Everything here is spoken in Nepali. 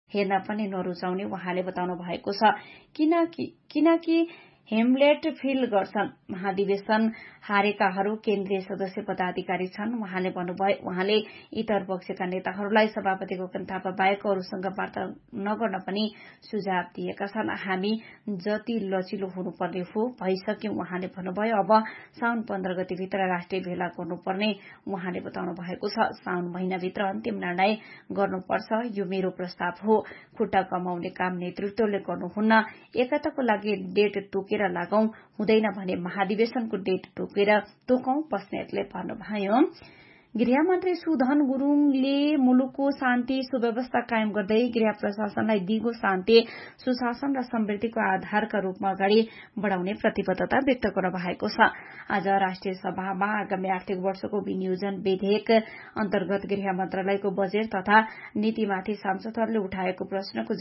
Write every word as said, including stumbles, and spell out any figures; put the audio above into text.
हेर्न पनि नरुचाउने उहाँले बताउनु भएको छ। किनकि किनकि हेमलेट फिल गर्छन्। महाधिवेशन हारेकाहरू केन्द्रीय सदस्य पदाधिकारी छन् उहाँले भन्नुभयो। उहाँले इतर पक्षका नेताहरूलाई सभापतिको कन्थापा बाहेक अरूसँग वार्ता नगर्न पनि सुझाव दिएका छन्। हामी जति लचिलो हुनुपर्ने हो भइसक्यौं उहाँले भन्नुभयो। अब साउन पन्ध्र गतिभित्र राष्ट्रिय भेला गर्नुपर्ने उहाँले बताउनु भएको छ। साउन महिनाभित्र अन्तिम निर्णय गर्नुपर्छ, यो मेरो प्रस्ताव हो। खुट्टा कमाउने काम नेतृत्वले गर्नुहुन्न। एकताको लागि डेट तोकेर लागौं, हुँदैन भने महाधिवेशनको डेट तोकेर तोकौं, बस्नेतले भन्नुभयो। गृहमन्त्री सुधन गुरूङले मुलुकको शान्ति सुव्यवस्था कायम गर्दै गृह प्रशासनलाई दिगो शान्ति सुशासन र समृद्धिको आधारका रूपमा अगाडि बढ़ाउने प्रतिबद्धता व्यक्त गर्नु भएको छ। आज राष्ट्रिय सभामा आगामी आर्थिक वर्षको विनियोजन विधेयक अन्तर्गत गृह मन्त्रालयको बजेट तथा नीतिमाथि सांसदहरूले उठाएको प्रश्नको